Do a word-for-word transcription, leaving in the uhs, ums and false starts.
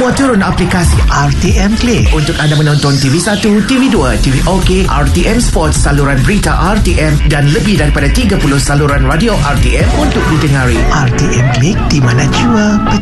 Semua turun aplikasi R T M Play untuk anda menonton T V satu, T V dua, T V OK, R T M Sports, saluran berita R T M dan lebih daripada tiga puluh saluran radio R T M untuk didengari. R T M Klik, di mana jua